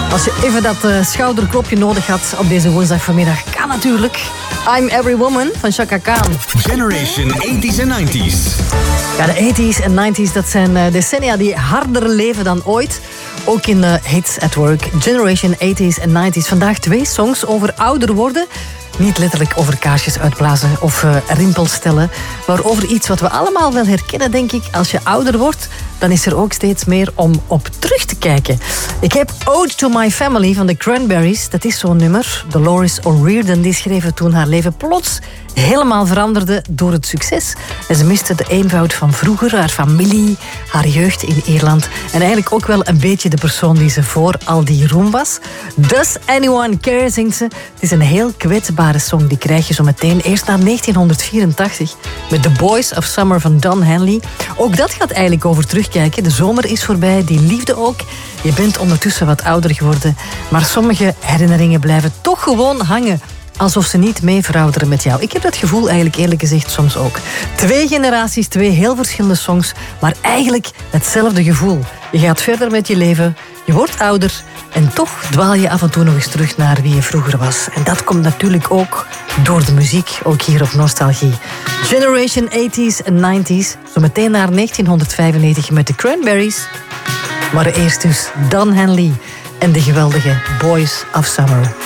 Als je even dat schouderklopje nodig had op deze woensdagvanmiddag, kan natuurlijk. I'm Every Woman van Chaka Khan. Generation 80s en 90s. Ja, de 80s en 90s, dat zijn decennia die harder leven dan ooit. Ook in Hits at Work. Generation 80s en 90s. Vandaag 2 songs over ouder worden. Niet letterlijk over kaarsjes uitblazen of rimpels stellen, maar over iets wat we allemaal wel herkennen, denk ik. Als je ouder wordt, dan is er ook steeds meer om op terug te kijken. Ik heb Ode to My Family van de Cranberries. Dat is zo'n nummer. Dolores O'Riordan die schreef het toen haar leven plots helemaal veranderde door het succes. En ze miste de eenvoud van vroeger, haar familie, haar jeugd in Ierland. En eigenlijk ook wel een beetje de persoon die ze voor al die roem was. Does Anyone Care, zingt ze. Het is een heel kwetsbare song. Die krijg je zo meteen eerst na 1984 met The Boys of Summer van Don Henley. Ook dat gaat eigenlijk over terugkijken. De zomer is voorbij, die liefde ook. Je bent ondertussen wat ouder geworden, maar sommige herinneringen blijven toch gewoon hangen. Alsof ze niet mee verouderen met jou. Ik heb dat gevoel eigenlijk eerlijk gezegd soms ook. 2 generaties, 2 heel verschillende songs, maar eigenlijk hetzelfde gevoel. Je gaat verder met je leven, je wordt ouder en toch dwaal je af en toe nog eens terug naar wie je vroeger was. En dat komt natuurlijk ook door de muziek, ook hier op Nostalgie. Generation 80s en 90s, zo meteen naar 1995 met de Cranberries. Maar eerst dus Don Henley en de geweldige Boys of Summer.